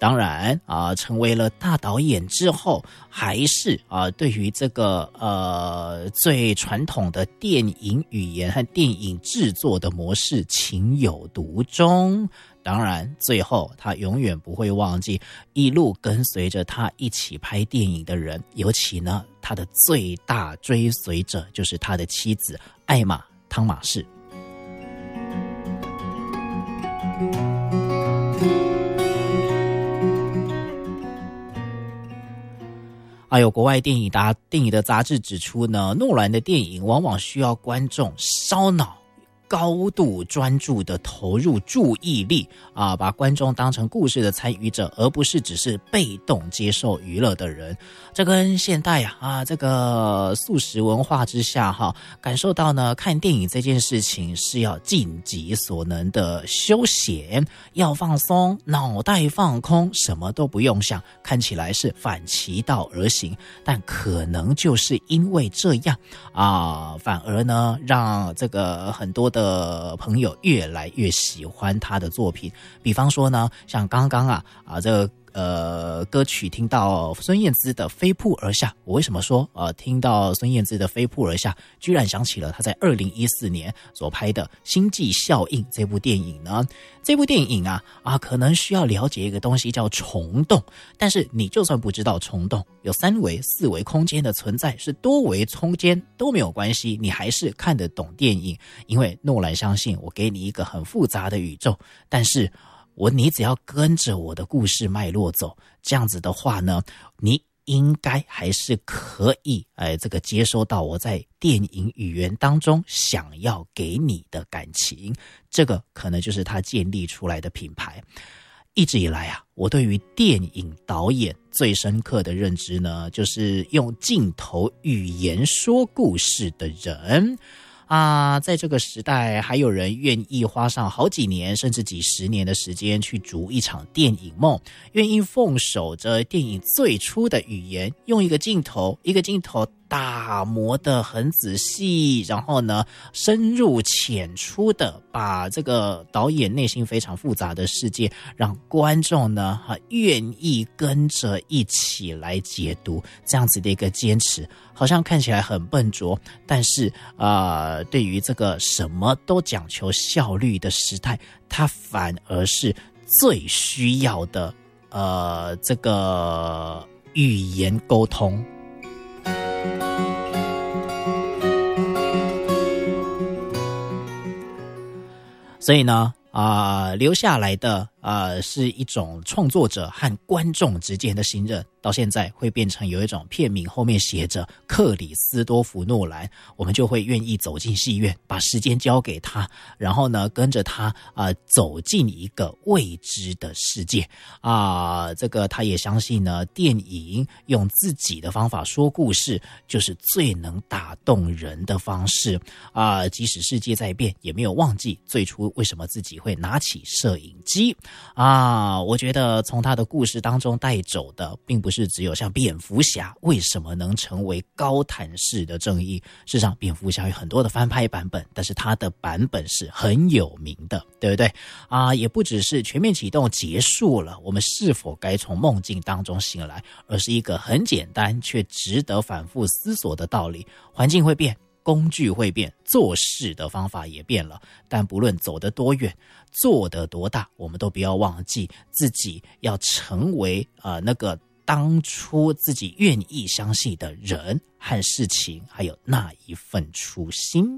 当然成为了大导演之后，还是对于这个最传统的电影语言和电影制作的模式情有独钟。当然最后他永远不会忘记一路跟随着他一起拍电影的人，尤其呢他的最大追随者就是他的妻子艾玛·汤马士。还有国外电影的杂志指出呢，诺兰的电影往往需要观众烧脑，高度专注的投入注意力把观众当成故事的参与者，而不是只是被动接受娱乐的人。这跟现代这个速食文化之下感受到呢，看电影这件事情是要尽己所能的休闲，要放松，脑袋放空，什么都不用想，看起来是反其道而行。但可能就是因为这样反而呢让这个很多的朋友越来越喜欢他的作品。比方说呢，像刚刚这个歌曲听到孙燕姿的飞扑而下，我为什么说听到孙燕姿的飞扑而下居然想起了她在2014年所拍的星际效应这部电影呢？这部电影可能需要了解一个东西叫虫洞，但是你就算不知道虫洞有3维4维空间的存在，是多维空间都没有关系，你还是看得懂电影。因为诺兰相信我给你一个很复杂的宇宙，但是你只要跟着我的故事脉络走，这样子的话呢，你应该还是可以这个接收到我在电影语言当中想要给你的感情。这个可能就是他建立出来的品牌。一直以来我对于电影导演最深刻的认知呢，就是用镜头语言说故事的人在这个时代还有人愿意花上好几年甚至几十年的时间去逐一场电影梦，愿意奉守着电影最初的语言，用一个镜头打磨得很仔细，然后呢深入浅出的把这个导演内心非常复杂的世界让观众呢愿意跟着一起来解读。这样子的一个坚持好像看起来很笨拙，但是对于这个什么都讲求效率的时代，它反而是最需要的这个语言沟通。所以呢留下来的是一种创作者和观众之间的信任，到现在会变成有一种片名后面写着克里斯多弗诺兰，我们就会愿意走进戏院，把时间交给他，然后呢跟着他走进一个未知的世界这个他也相信呢，电影用自己的方法说故事就是最能打动人的方式即使世界在变，也没有忘记最初为什么自己会拿起摄影机我觉得从他的故事当中带走的并不是只有像蝙蝠侠为什么能成为高谈式的正义，事实上蝙蝠侠有很多的翻拍版本，但是他的版本是很有名的，对不对也不只是全面启动结束了，我们是否该从梦境当中醒来，而是一个很简单却值得反复思索的道理。环境会变，工具会变，做事的方法也变了，但不论走得多远，做得多大，我们都不要忘记自己要成为那个当初自己愿意相信的人和事情，还有那一份初心。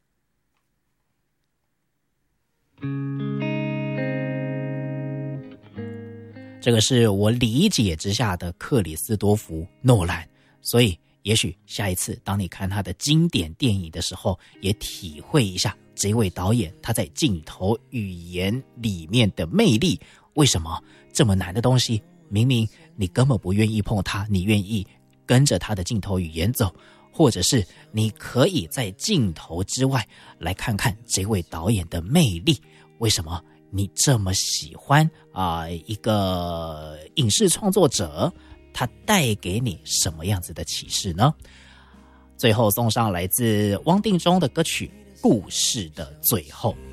这个是我理解之下的克里斯多弗诺兰，所以也许下一次当你看他的经典电影的时候，也体会一下这位导演他在镜头语言里面的魅力。为什么这么难的东西，明明你根本不愿意碰它，你愿意跟着他的镜头语言走，或者是你可以在镜头之外来看看这位导演的魅力。为什么你这么喜欢一个影视创作者，他带给你什么样子的启示呢？最后送上来自汪定中的歌曲《故事的最后》。